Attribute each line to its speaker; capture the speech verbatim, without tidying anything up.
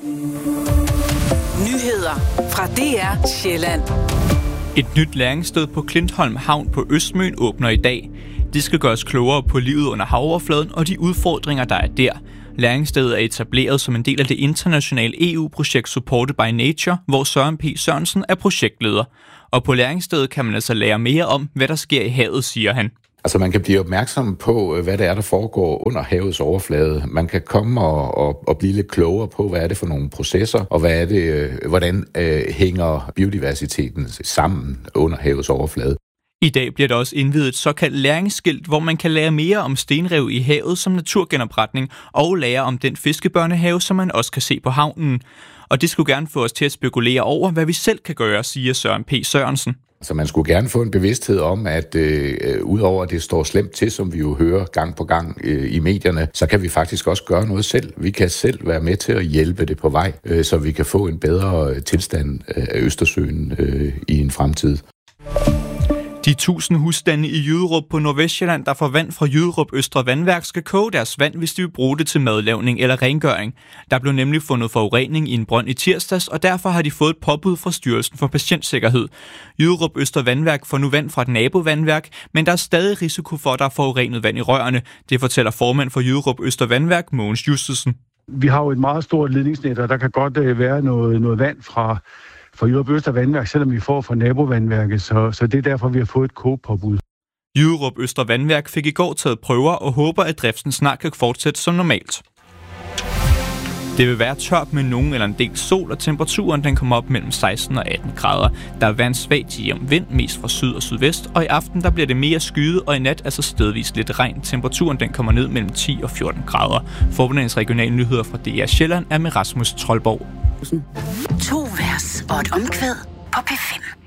Speaker 1: Nyheder fra D R Sjælland.
Speaker 2: Et nyt læringssted på Klintholm Havn på Østmøn åbner i dag. Det skal gøres klogere på livet under havoverfladen og de udfordringer, der er der. Læringsstedet er etableret som en del af det internationale E U-projekt Supported by Nature, hvor Søren P. Sørensen er projektleder. Og på læringsstedet kan man altså lære mere om, hvad der sker i havet, siger han.
Speaker 3: Altså man kan blive opmærksom på, hvad det er, der foregår under havets overflade. Man kan komme og, og, og blive lidt klogere på, hvad er det for nogle processer, og hvad er det, hvordan øh, hænger biodiversiteten sammen under havets overflade.
Speaker 2: I dag bliver der også indviet et såkaldt læringsskilt, hvor man kan lære mere om stenrev i havet som naturgenopretning og lære om den fiskebørnehave, som man også kan se på havnen. Og det skulle gerne få os til at spekulere over, hvad vi selv kan gøre, siger Søren P. Sørensen.
Speaker 3: Så man skulle gerne få en bevidsthed om, at øh, udover at det står slemt til, som vi jo hører gang på gang øh, i medierne, så kan vi faktisk også gøre noget selv. Vi kan selv være med til at hjælpe det på vej, øh, så vi kan få en bedre tilstand af Østersøen øh, i en fremtid.
Speaker 2: De tusind husstande i Jyderup på Nordvestsjælland, der får vand fra Jyderup Østre Vandværk, skal koge deres vand, hvis de vil bruge det til madlavning eller rengøring. Der blev nemlig fundet forurening i en brønd i tirsdags, og derfor har de fået et påbud fra Styrelsen for Patientsikkerhed. Jyderup Østre Vandværk får nu vand fra et nabovandværk, men der er stadig risiko for, at der er forurenet vand i rørene. Det fortæller formand for Jyderup Østre Vandværk, Mogens Justesen.
Speaker 4: Vi har jo et meget stort ledningsnet, og der kan godt være noget, noget vand fra for Jyderup Østre Vandværk, selvom vi får fra nabovandværket, så, så det er derfor, vi har fået et kogepåbud.
Speaker 2: Jyderup Østre Vandværk fik i går taget prøver og håber, at driften snart kan fortsætte som normalt. Det vil være tørt med nogen eller en del sol, og temperaturen den kommer op mellem seksten og atten grader. Der vil være en svag til jævn vind, mest fra syd og sydvest, og i aften der bliver det mere skyet, og i nat altså stedvis lidt regn. Temperaturen den kommer ned mellem ti og fjorten grader. Forbundets regionale nyheder fra D R Sjælland er med Rasmus Troldborg.
Speaker 1: To vers og et omkvæd på P fem.